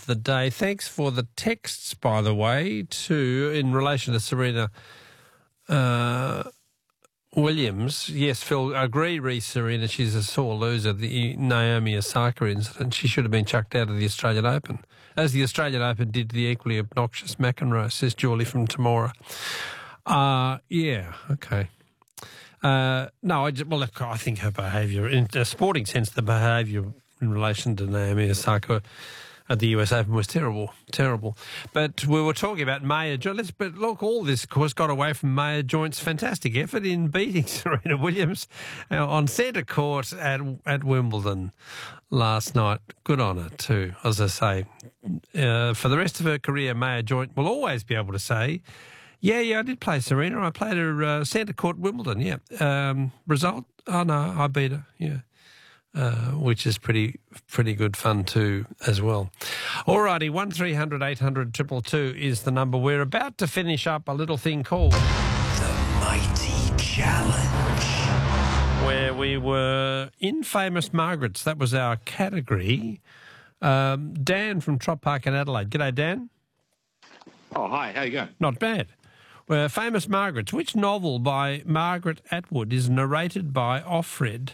the day. Thanks for the texts, by the way, in relation to Serena Williams. Yes, Phil, agree, Serena. She's a sore loser. The Naomi Osaka incident. She should have been chucked out of the Australian Open, as the Australian Open did the equally obnoxious McEnroe, says Julie from Temora. Yeah, okay. Look, I think her behaviour, in a sporting sense, the behaviour in relation to Naomi Osaka at the US Open was terrible. But we were talking about Maya Joyce. But look, all this, of course, got away from Maya Joyce's fantastic effort in beating Serena Williams on centre court at Wimbledon last night. Good on her too, as I say. For the rest of her career, Maya Joyce will always be able to say, yeah, I did play Serena. I played her centre court Wimbledon, yeah. Result? Oh, no, I beat her, yeah. Which is pretty good fun too as well. Alrighty, 1300 800 222 is the number. We're about to finish up a little thing called The Mighty Challenge, where we were in Famous Margaret's. That was our category. Dan from Trop Park in Adelaide. G'day, Dan. Oh, hi. How you going? Not bad. Famous Margaret's. Which novel by Margaret Atwood is narrated by Offred?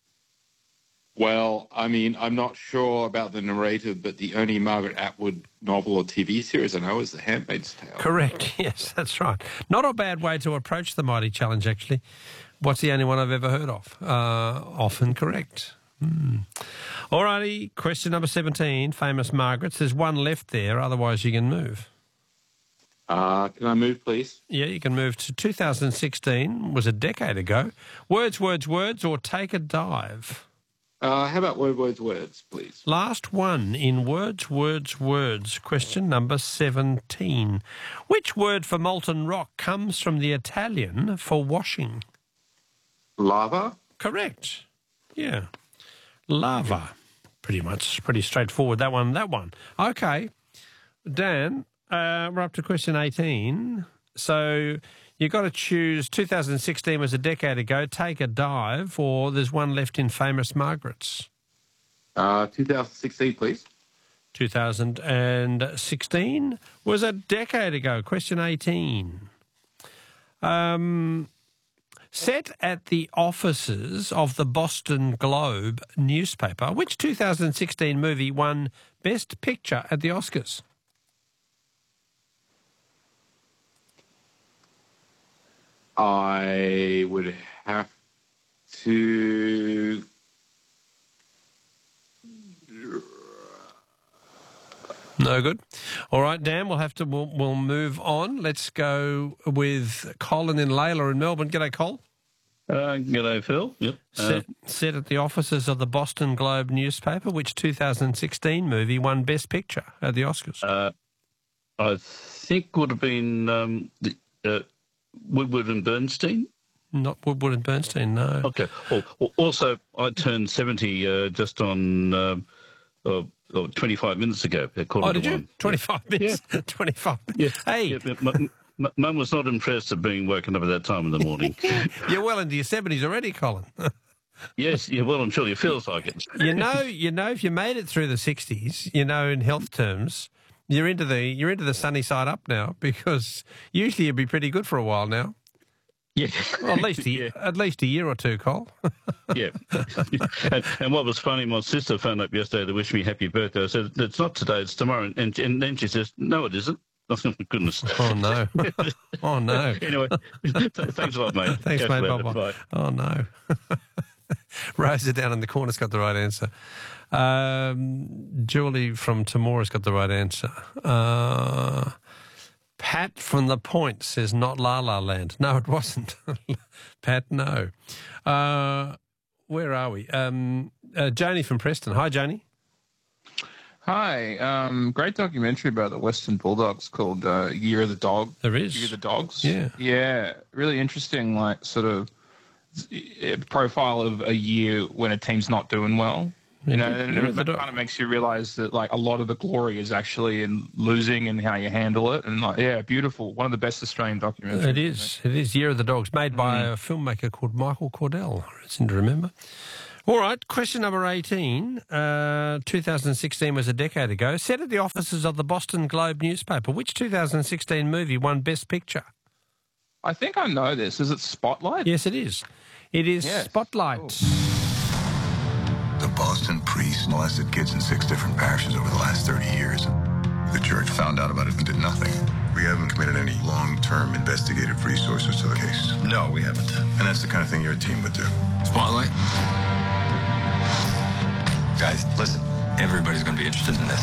Well, I mean, I'm not sure about the narrator, but the only Margaret Atwood novel or TV series I know is The Handmaid's Tale. Correct. Yes, that's right. Not a bad way to approach the Mighty Challenge, actually. What's the only one I've ever heard of? Often correct. All righty, question number 17, Famous Margaret's. There's one left there, otherwise you can move. Can I move, please? Yeah, you can move to 2016, was a decade ago. Words, or Take a Dive. How about words, please? Last one in words. Question number 17. Which word for molten rock comes from the Italian for washing? Lava? Correct. Yeah. Lava. Pretty straightforward, that one. Okay. Dan, we're up to question 18. So you've got to choose 2016 was a decade ago, Take a Dive, or there's one left in Famous Margaret's. 2016, please. 2016 was a decade ago. Question 18. Set at the offices of the Boston Globe newspaper, which 2016 movie won Best Picture at the Oscars? I would have to... No good. All right, Dan, we'll move on. Let's go with Colin in Layla in Melbourne. G'day, Col. G'day, Phil. Yep. Set at the offices of the Boston Globe newspaper, which 2016 movie won Best Picture at the Oscars? I think would have been Woodward and Bernstein. Not Woodward and Bernstein, no. Okay. Also, I turned 70 just on 25 minutes ago. Oh, did you? 25 minutes? Yeah. 25 minutes. Yeah. Hey. Yeah, Mum was not impressed at being woken up at that time in the morning. You're well into your 70s already, Colin. Yes, yeah, well, I'm sure it feels like it. You know, if you made it through the 60s, in health terms, you're into the sunny side up now, because usually you'd be pretty good for a while now. Yeah. Well, at least a year or two, Cole. Yeah. And what was funny, my sister phoned up yesterday to wish me happy birthday. I said, it's not today, it's tomorrow. And then she says, no, it isn't. Oh, goodness. Oh, no. Oh, no. Anyway, thanks a lot, mate. Thanks, mate. Bye-bye. Bye. Oh, no. Rosa down in the corner's got the right answer. Julie from Temora's got the right answer. Pat from The Point says not La La Land. No, it wasn't. Pat, no. Where are we? Joni from Preston. Hi, Joni. Hi. Great documentary about the Western Bulldogs called Year of the Dog. There is. Year of the Dogs. Yeah. Yeah. Really interesting, sort of profile of a year when a team's not doing well. And it kind of makes you realise that, a lot of the glory is actually in losing and how you handle it. And, beautiful. One of the best Australian documentaries. It is. It is Year of the Dogs, made by a filmmaker called Michael Cordell. I seem to remember. All right, question number 18. 2016 was a decade ago. Set at the offices of the Boston Globe newspaper. Which 2016 movie won Best Picture? I think I know this. Is it Spotlight? Yes, it is. It is Spotlight. Cool. The Boston priests molested kids in 6 different parishes over the last 30 years. The church found out about it and did nothing. We haven't committed any long-term investigative resources to the case. No, we haven't. And that's the kind of thing your team would do. Spotlight? Guys, listen. Everybody's going to be interested in this.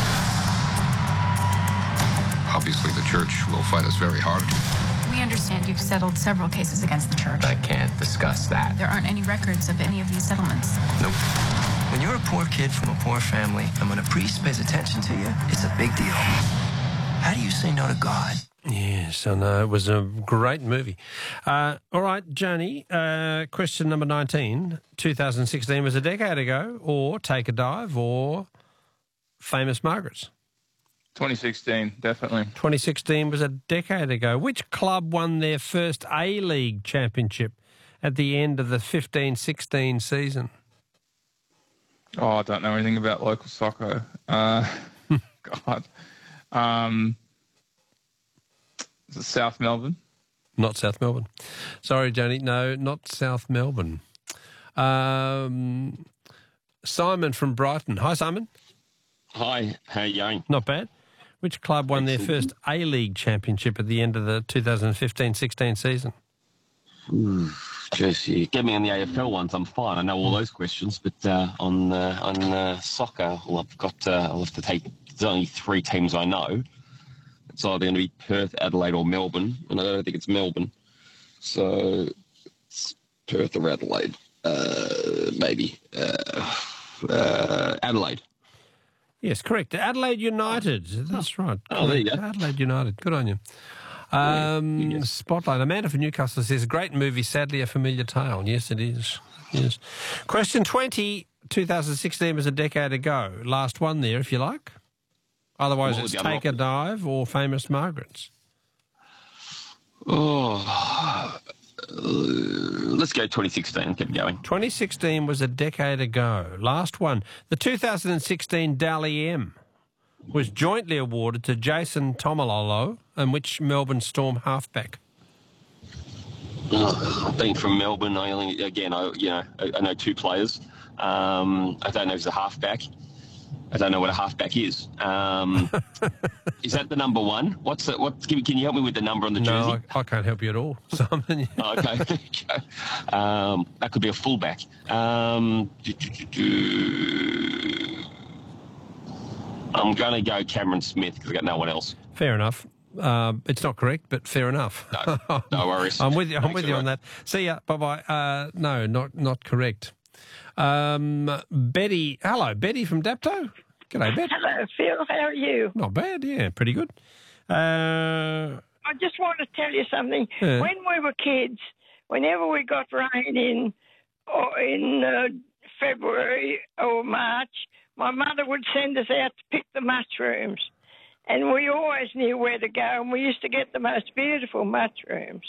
Obviously, the church will fight us very hard. We understand you've settled several cases against the church. I can't discuss that. There aren't any records of any of these settlements. Nope. When you're a poor kid from a poor family, and when a priest pays attention to you, it's a big deal. How do you say no to God? Yes, I know. It was a great movie. All right, Johnny, question number 19. 2016 was a decade ago, or Take a Dive, or Famous Margaret's. 2016, definitely. 2016 was a decade ago. Which club won their first A-League championship at the end of the 15-16 season? Oh, I don't know anything about local soccer. God. Is it South Melbourne? Not South Melbourne. Sorry, Johnny. No, not South Melbourne. Simon from Brighton. Hi, Simon. Hi, how are you going? Not bad. Which club won their first A-League championship at the end of the 2015-16 season? Jeez, you get me on the AFL ones, I'm fine. I know all those questions, but on soccer, well, I'll have to take. There's only 3 teams I know. It's either going to be Perth, Adelaide, or Melbourne, and I don't think it's Melbourne. So it's Perth or Adelaide, maybe Adelaide. Yes, correct. Adelaide United. That's right. Oh, there you go. Adelaide United. Good on you. Spotlight. Amanda from Newcastle says, great movie, sadly a familiar tale. Yes, it is. Yes. Question 20. 2016 was a decade ago. Last one there, if you like. Otherwise, it's Take a Dive or Famous Margaret's. Oh, let's go 2016. Keep going. 2016 was a decade ago. Last one. The 2016 Dally M was jointly awarded to Jason Tomalolo and which Melbourne Storm halfback? Being from Melbourne, I know 2 players. I don't know if it's a halfback. I don't know what a halfback is. Is that the number 1? Can you help me with the number on the jersey? No, I can't help you at all, Simon. Oh, okay. That could be a fullback. I'm going to go Cameron Smith because I've got no one else. Fair enough. It's not correct, but fair enough. No worries. I'm with you on that. See ya. Bye-bye. No, not correct. Betty. Hello, Betty from Dapto. G'day, Bet. Hello, Phil. How are you? Not bad, yeah. Pretty good. I just want to tell you something. Yeah. When we were kids, whenever we got rain in February or March, my mother would send us out to pick the mushrooms. And we always knew where to go, and we used to get the most beautiful mushrooms.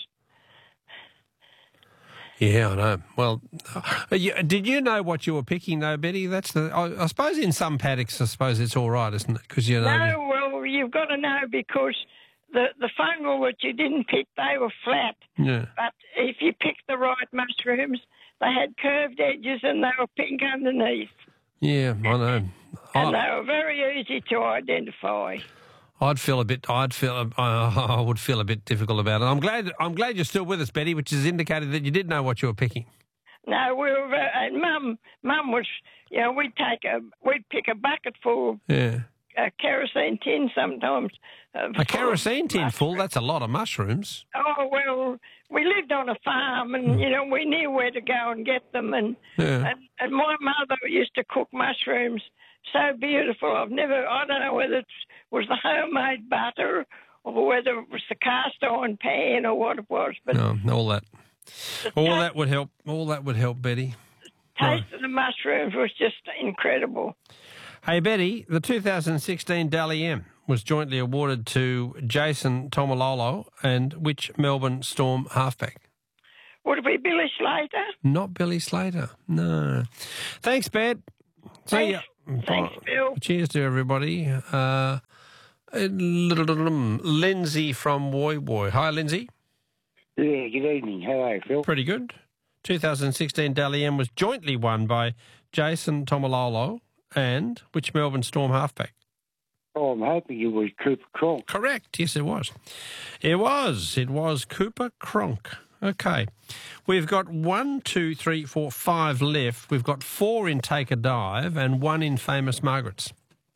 Yeah, I know. Well, did you know what you were picking, though, Betty? I suppose in some paddocks, I suppose it's all right, isn't it? Because you know. No, well, you've got to know because the fungal that you didn't pick, they were flat. Yeah. But if you picked the right mushrooms, they had curved edges and they were pink underneath. Yeah, I know. And they were very easy to identify. I would feel a bit difficult about it. I'm glad you're still with us, Betty, which has indicated that you did know what you were picking. No, we were, and Mum was, we'd pick a bucket full. Yeah. A kerosene tin sometimes. A kerosene tin full? That's a lot of mushrooms. Oh, well, we lived on a farm and, we knew where to go and get them. And my mother used to cook mushrooms so beautiful. I don't know whether it was the homemade butter or whether it was the cast iron pan or what it was. But no, all that. That would help. All that would help, Betty. The taste of the mushrooms was just incredible. Hey, Betty, the 2016 Dally M was jointly awarded to Jason Tomalolo and which Melbourne Storm halfback? Would it be Billy Slater? Not Billy Slater. No. Thanks, Bet. See ya. Thanks, Bill. Cheers to everybody. Lindsay from Woy Woy. Hi, Lindsay. Yeah, good evening. How are you, Phil? Pretty good. 2016 Dally M was jointly won by Jason Tomalolo and which Melbourne Storm halfback? Oh, I'm hoping it was Cooper Cronk. Correct. Yes, it was. It was Cooper Cronk. Okay. We've got 1, 2, 3, 4, 5 left. We've got 4 in Take a Dive and 1 in Famous Margaret's.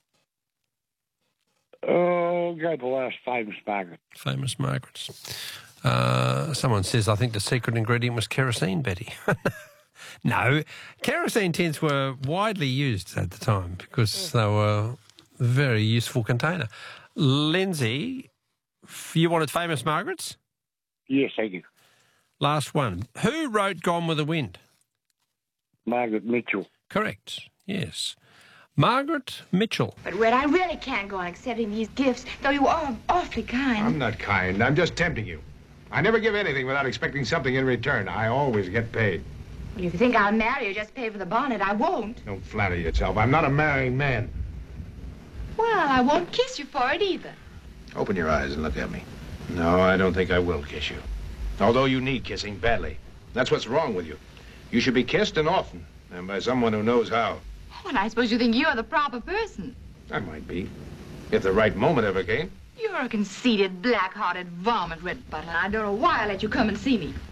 Oh, go the last Famous Margaret. Famous Margaret's. Someone says, I think the secret ingredient was kerosene, Betty. No, kerosene tins were widely used at the time because they were a very useful container. Lindsay, you wanted Famous Margaret's? Yes, thank you. Last one. Who wrote Gone with the Wind? Margaret Mitchell. Correct, yes. Margaret Mitchell. But, Red, I really can't go on accepting these gifts, though you are awfully kind. I'm not kind. I'm just tempting you. I never give anything without expecting something in return. I always get paid. Well, if you think I'll marry you, just pay for the bonnet. I won't. Don't flatter yourself. I'm not a marrying man. Well, I won't kiss you for it either. Open your eyes and look at me. No, I don't think I will kiss you. Although you need kissing badly. That's what's wrong with you. You should be kissed and often, and by someone who knows how. Well, I suppose you think you're the proper person. I might be, if the right moment ever came. You're a conceited, black-hearted varmint, Red Butler. I don't know why I let you come and see me.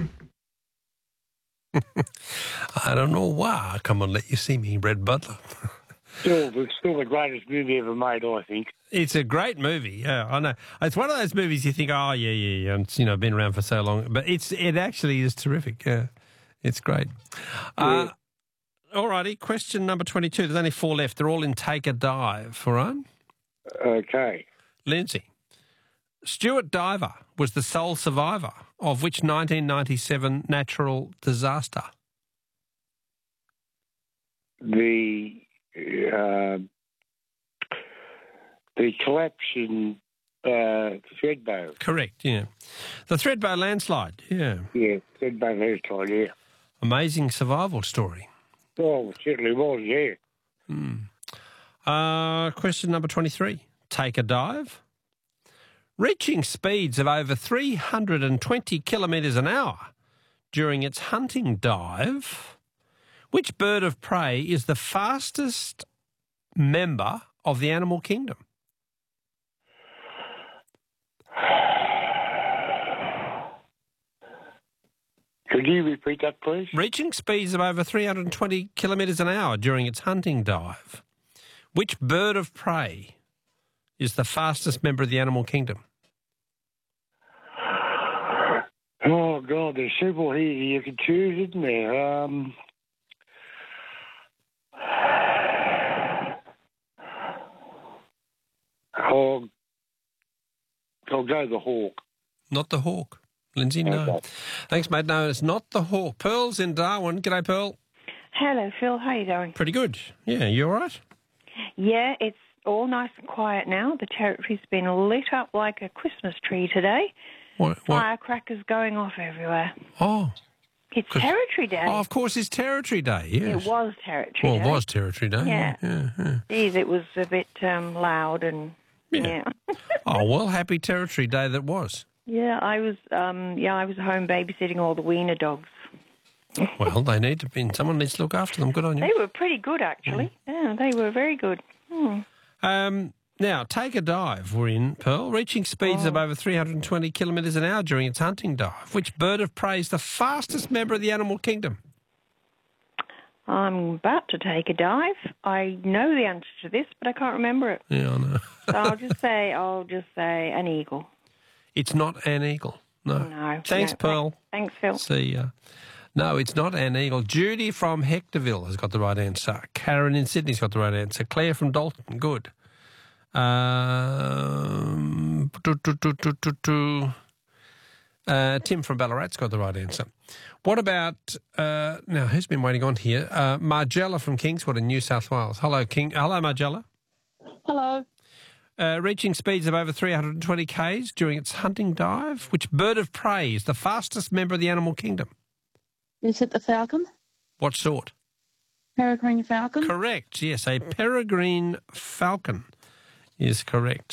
I don't know why I come and let you see me, Red Butler. Still the greatest movie ever made, I think. It's a great movie. Yeah, I know. It's one of those movies you think, oh, yeah, and it's, been around for so long. But it actually is terrific. Yeah, it's great. Yeah. All righty, question number 22. There's only 4 left. They're all in Take a Dive, all right? Okay. Lindsay. Stuart Diver was the sole survivor of which 1997 natural disaster? The collapse in Thredbo. Correct, yeah. The Thredbo landslide, yeah. Yeah, Thredbo landslide, yeah. Amazing survival story. Oh, it certainly was, yeah. Question number 23. Take a Dive. Reaching speeds of over 320 kilometres an hour during its hunting dive, which bird of prey is the fastest member of the animal kingdom? Could you repeat that, please? Reaching speeds of over 320 kilometres an hour during its hunting dive, which bird of prey is the fastest member of the animal kingdom? Oh, God, there's several here you can choose, isn't there? I'll go the hawk. Not the hawk. Lindsay, no. Okay. Thanks, mate. No, it's not the hawk. Pearl's in Darwin. G'day, Pearl. Hello, Phil. How are you doing? Pretty good. Yeah, you all right? Yeah, it's all nice and quiet now. The territory's been lit up like a Christmas tree today. What? Firecrackers going off everywhere. Oh. It's Territory Day. Oh, of course, it's Territory Day, yes. It was Territory Day. Well, it was Territory Day. Yeah. Yeah. Geez, it was a bit loud and... Yeah. Oh, well, happy Territory Day that was. Yeah, I was home babysitting all the wiener dogs. Well, they need to be. Someone needs to look after them. Good on you. They were pretty good, actually. Yeah, they were very good. Now, Take a Dive, we're in, Pearl, reaching speeds of over 320 kilometres an hour during its hunting dive. Which bird of prey is the fastest member of the animal kingdom? I'm about to take a dive. I know the answer to this, but I can't remember it. Yeah, I know. So I'll just say an eagle. It's not an eagle. No. No. Thanks, no. Pearl. Thanks, Phil. See ya. No, it's not an eagle. Judy from Hectorville has got the right answer. Karen in Sydney's got the right answer. Claire from Dalton, good. Tim from Ballarat's got the right answer. What about, now who's been waiting on here? Margella from Kingswood in New South Wales. Hello, Margella. Hello. Reaching speeds of over 320 k's during its hunting dive. Which bird of prey is the fastest member of the animal kingdom? Is it the falcon? What sort? Peregrine falcon? Correct, yes. A peregrine falcon is correct.